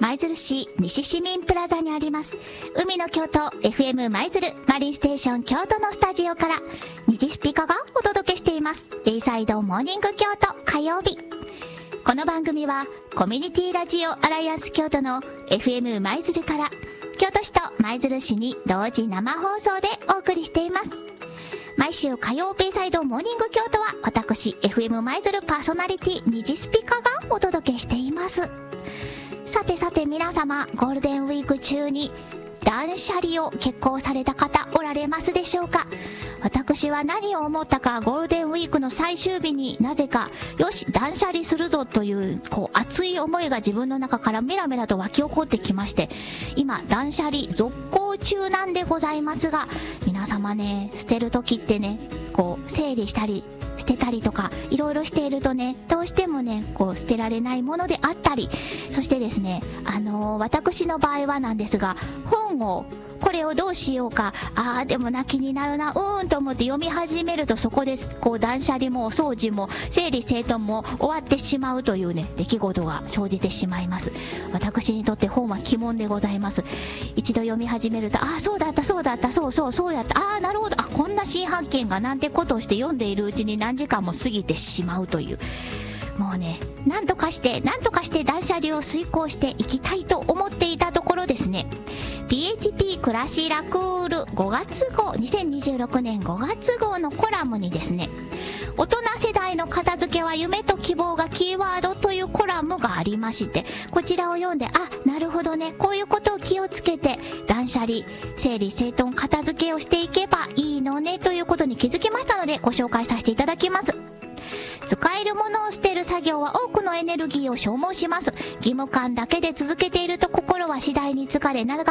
舞鶴市西市民プラザにあります海の京都 FM 舞鶴マリンステーション京都のスタジオから虹スピカがお届けしています。デイサイドモーニング京都火曜日。この番組はコミュニティラジオアライアンス京都の FM 舞鶴から京都市と舞鶴市に同時生放送でお送りしています。毎週火曜ベイサイドモーニング京都は私 FM 舞鶴パーソナリティ虹スピカがお届けしています。さてさて皆様、ゴールデンウィーク中に断捨離を決行された方おられますでしょうか。私は何を思ったか、ゴールデンウィークの最終日になぜかよし断捨離するぞという熱い思いが自分の中からメラメラと湧き起こってきまして、今断捨離続行中なんでございますが、皆様ね、捨てる時ってね、整理したり捨てたりとかいろいろしているとね、どうしてもね捨てられないものであったり、そしてですね、私の場合はなんですが、本をこれをどうしようか、でもな気になるなと思って読み始めると、そこで断捨離もお掃除も整理整頓も終わってしまうというね、出来事が生じてしまいます。私にとって本は鬼門でございます。一度読み始めると、そうだったそうだった、そうやった、なるほど、こんな新発見がなんてことをして読んでいるうちに何時間も過ぎてしまうという、もうね、なんとかして断捨離を遂行していきたいと思っていたところですね、PHP 暮らしラクール5月号、2026年5月号のコラムにですね、大人世代の片付けは夢と希望がキーワードというコラムがありまして、こちらを読んで、なるほどね、こういうことを気をつけて断捨離、整理整頓、片付けをしていけばいいのねということに気づきましたので、ご紹介させていただきます。使えるものを捨てる作業は多くのエネルギーを消耗します。義務感だけで続けていると心は次第に疲れ、